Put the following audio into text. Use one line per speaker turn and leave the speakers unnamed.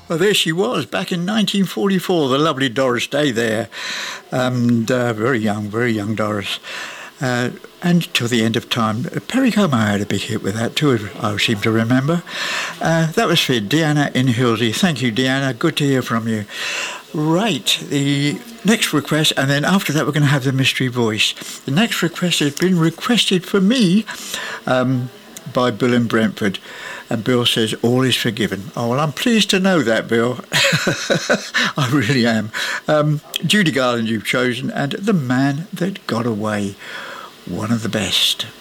Well, there she was, back in 1944, the lovely Doris Day there. And very young Doris. And till the end of time. Perry Como had a big hit with that too, I seem to remember. That was for Deanna in Hilsey. Thank you, Deanna. Good to hear from you. Right, the next request, and then after that we're going to have the mystery voice. The next request has been requested for me by Bill in Brentford. And Bill says, all is forgiven. Oh, well, I'm pleased to know that, Bill. I really am. Judy Garland you've chosen, and The Man That Got Away. One of the best.